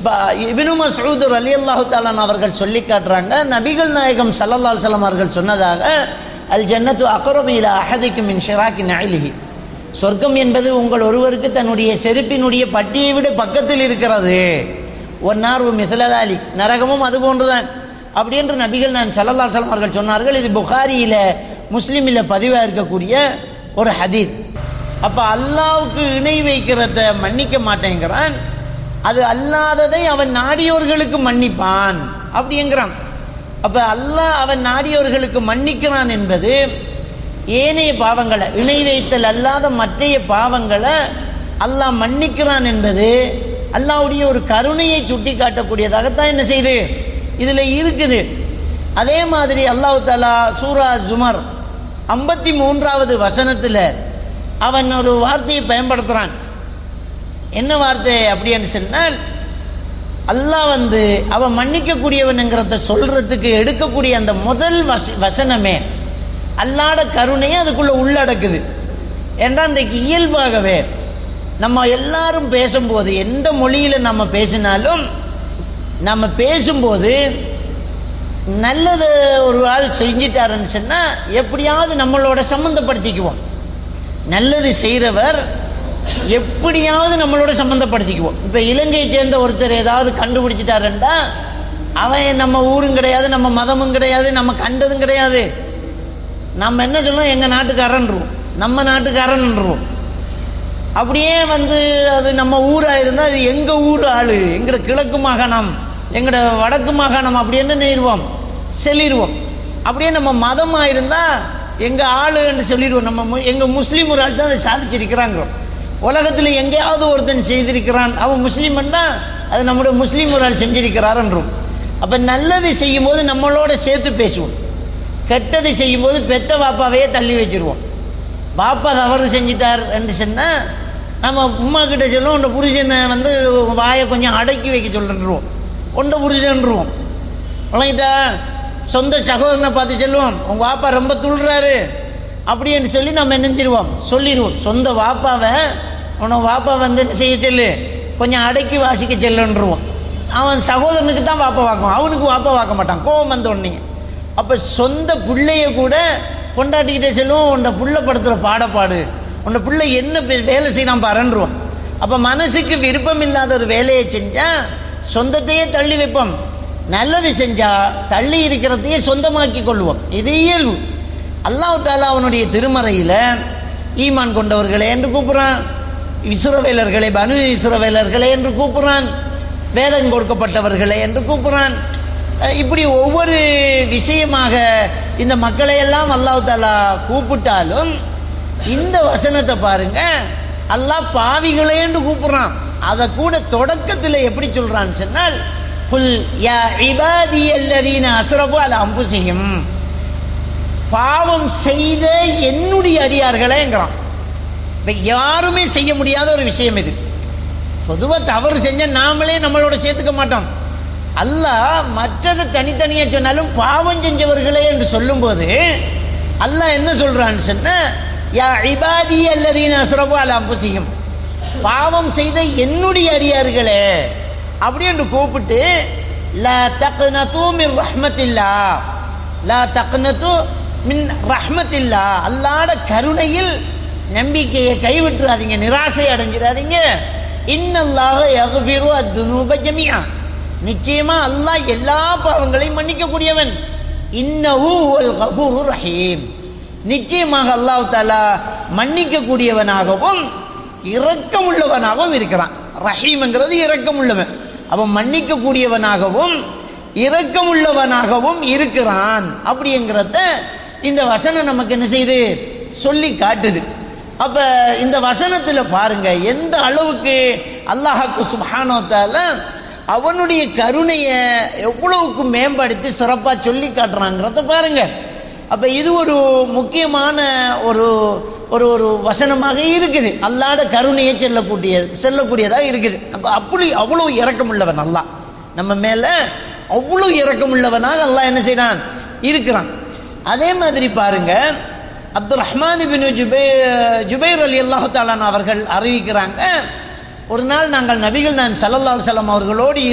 இப்னு மஸ்ஊத் ரலியல்லாஹு தஆலா அவர்கள் சொல்லி காட்டுறாங்க, நபிகள் நாயகம் ஸல்லல்லாஹு அலைஹி வஸல்லம் அவர்கள் சொன்னதாக, அல் ஜன்னத்து அக்ரபு இலா அஹதிக்கும் மின் ஷிராக்கி நஅலிஹி, சொர்க்கம் என்பது உங்கள் ஒருவருக்கு தன்னுடைய செருப்பினுடைய பட்டியை விட பக்கத்தில் இருக்கிறது. ஒன்னார் மிஸ்லதாலி, நரகமும் அது போன்றுதான் அப்படி என்று நபிகள் நாயகம் ஸல்லல்லாஹு அலைஹி வஸல்லம் அவர்கள் சொன்னார்கள். இது புகாரியில முஸ்லிமில் பதிவாக இருக்கக்கூடிய ஒரு ஹதீஸ். அப்ப அல்லாஹ்வுக்கு இணை வைக்கிறத மன்னிக்க மாட்டேங்கிறான், அது அல்லாததை அவன் நாடியோர்களுக்கு மன்னிப்பான் அப்படிங்கிறான். அப்ப அல்லாஹ் அவன் நாடியோர்களுக்கு மன்னிக்கிறான் என்பது ஏனைய பாவங்களை, இணை வைத்தல் அல்லாத மற்றைய பாவங்களை அல்லாஹ் மன்னிக்கிறான் என்பது அல்லாஹ்வுடைய ஒரு கருணையை சுட்டி காட்டக்கூடியதாகத்தான் என்ன செய்யுது, இதுல இருக்குது. அதே மாதிரி அல்லாஹ் தஆலா சூரா ஜுமர் 53வது வசனத்துல அவன் ஒரு வார்த்தையை பயன்படுத்துறான். என்ன வார்த்தை அப்படின்னு சொன்னால், அல்லாஹ் அவன் மன்னிக்கக்கூடியவன்ங்கிறத சொல்றதுக்கு எடுக்கக்கூடிய அந்த முதல் வசனமே அல்லாஹ்ட கருணையை அதுக்குள்ள உள்ளடக்குது. ஏன்னா இன்றைக்கு இயல்பாகவே நம்ம எல்லாரும் பேசும்போது, எந்த மொழியில நம்ம பேசினாலும், நம்ம பேசும்போது நல்லது ஒரு ஆள் செஞ்சிட்டாருன்னு சொன்னா எப்படியாவது நம்மளோட சம்பந்தப்படுத்திக்குவோம். நல்லது செய்கிறவர் எப்படியாவது நம்மளோட சம்பந்தப்படுத்திக்குவோம். இப்போ இலங்கையை சேர்ந்த ஒருத்தர் ஏதாவது கண்டுபிடிச்சிட்டாருண்டா, அவன் நம்ம ஊரும் கிடையாது, நம்ம மதமும் கிடையாது, நம்ம கண்டதும் கிடையாது. நம்ம என்ன சொல்லுவோம், எங்கள் நாட்டுக்காரன்ருவோம், நம்ம நாட்டுக்காரன்ருவோம். அப்படியே அது நம்ம ஊராக இருந்தால் அது எங்கள் ஊர் ஆள், எங்களோட கிழக்கு மாகாணம், எங்களோட வடக்கு மாகாணம் அப்படின்னு நேருவோம், சொல்லிடுவோம். அப்படியே நம்ம மதமாக இருந்தால் எங்கள் ஆளுன்னு சொல்லிடுவோம். நம்ம எங்கள் முஸ்லீம் ஒரு ஆள் தான் அதை சாதிச்சிருக்கிறாங்க. உலகத்தில் எங்கேயாவது ஒருத்தன் செய்திருக்கிறான், அவன் முஸ்லீம்னா அது நம்முடைய முஸ்லீம் ஒரு ஆள் செஞ்சிருக்கிறாருன்றோம். அப்போ நல்லது செய்யும் போது நம்மளோட சேர்த்து பேசுவோம், கெட்டது செய்யும் போது பெத்த பாப்பாவையே தள்ளி வச்சிருவோம். பாப்பா தவறு செஞ்சிட்டார் என்று சொன்னால் நம்ம உமா கிட்ட சொல்லுவோம், உண்ட புருஷனை வாயை கொஞ்சம் அடக்கி வைக்க சொல்லிடுவோம், உண்ட புருஷன்ருவோம். வழங்கிட்டா சொந்த சகோதரனை பார்த்து சொல்லுவோம், உங்கள் வாப்பா ரொம்ப துள்ளுறாரு அப்படின்னு சொல்லி நம்ம நினைச்சிருவோம், சொல்லிடுவோம். சொந்த வாப்பாவை உனக்கு வாப்பா என்ன செய்ய சொல்லு, கொஞ்சம் அடக்கி வாசிக்க செல்லுன்றுவோம். அவன் சகோதரனுக்கு தான் வாப்பா வாக்குவான், அவனுக்கு வாப்பா வாக்க மாட்டான், கோவம் வந்த உடனே. அப்போ சொந்த பிள்ளைய கூட கொண்டாட்டிக்கிட்டே செல்லுவோம், உன்னை புள்ள படுத்துகிற பாடப்பாடு, உன்னை பிள்ளை என்ன வேலை செய்யலாம் பாருன்றுவோம். அப்போ மனசுக்கு விருப்பம் இல்லாத ஒரு வேலையை செஞ்சால் சொந்தத்தையே தள்ளி வைப்போம், நல்லது செஞ்சால் தள்ளி இருக்கிறதையே சொந்தமாக்கி கொள்வோம். இது இயல்பு. அல்லாஹ் தஆலா அவனுடைய திருமறையில் ஈமான் கொண்டவர்களே என்று கூப்பிட்றான், இஸ்ரவேலர்களே, பனு இஸ்ரவேலர்களே என்று கூப்பிட்றான், வேதம் கொடுக்கப்பட்டவர்களே என்று கூப்பிட்றான். இப்படி ஒவ்வொரு விஷயமாக இந்த மக்களையெல்லாம் அல்லாஹ் தஆலா கூப்பிட்டாலும் இந்த வசனத்தை பாருங்க, அல்லாஹ் பாவிகளே என்று கூப்பிட்றான். அதை கூட தொடக்கத்தில் எப்படி சொல்றான்னு சொன்னால், குல் யா இபாதியல்லதீன அஸ்ரஃபு அலா அன்ஃபுஸிஹிம், பாவம் செய்த என்னுடைய அடியார்களேங்கிறான். இப்போ யாருமே செய்ய முடியாத ஒரு விஷயம் இது. பொதுவாக தவறு செஞ்ச நாமளே நம்மளோட சேர்த்துக்க மாட்டோம். அல்லாஹ் மற்றதை தனித்தனியாக சொன்னாலும் பாவம் செஞ்சவர்களே என்று சொல்லும்போது அல்லாஹ் என்ன சொல்றான்னு சொன்ன, யா இபாதி அல்லதீன அஸ்ரஃபு அலா அன்ஃபுஸிஹிம், பாவம் செய்த என்னுடைய அடியார்களே அப்படி என்று கூப்பிட்டு, லா தக்னது மின் ரஹ்மத்தில்லாஹ், லா தக்னது மின் ரஹ்மத்தில்லாஹ், அல்லாஹ்ட கருணையில் நம்பிக்கையை கைவிட்டுறாதீங்க, நிராசை அடைஞ்சிடாதீங்க. இன்னல்லாஹ யக்ஃபிரு அத்துனூப ஜமீஆ, நிச்சயமா அல்லாஹ் எல்லா பாவங்களையும் மன்னிக்க கூடியவன். இன்னஹு ஹுவல் கஃபூருர் ரஹீம், நிச்சயமாக அல்லாஹ் தஆலா மன்னிக்க கூடியவனாகவும் இரக்கம் உள்ளவனாகவும் இருக்கிறான். ரஹீம்ங்கிறது இரக்கம் உள்ளவன். அவன் மன்னிக்க கூடியவனாகவும் இரக்கம் உள்ளவனாகவும் இருக்கிறான் அப்படிங்கிறத இந்த வசனம் நமக்கு என்ன செய்யுது, சொல்லி காட்டுது. அப்ப இந்த வசனத்துல பாருங்க எந்த அளவுக்கு அல்லாஹ்வுக்கு சுப்ஹானஹு வ தஆலா அவனுடைய கருணையை எவ்வளவுக்கு மேம்படுத்தி சிறப்பா சொல்லி காட்டுறாங்கிறத பாருங்க. அப்ப இது ஒரு முக்கியமான ஒரு ஒரு ஒரு வசனமாக இருக்குது. அல்லாஹ்ட கருணையை செல்லக்கூடியதாக இருக்குது. அப்ப அப்படி அவ்வளவு இரக்கமுள்ளவன் அல்லாஹ், நம்ம மேல அவ்வளவு இரக்கமுள்ளவனாக அல்லாஹ் என்ன செய்யறான், இருக்கிறான். அதே மாதிரி பாருங்க, அப்துல் ரஹ்மான் இப்னு ஜுபைர் ரலியல்லாஹு தஆலா அவர்கள் அறிவிக்கிறாங்க, ஒரு நாள் நாங்கள் நபிகள் நாயகம் ஸல்லல்லாஹு அலைஹி வஸல்லம் அவர்களோடு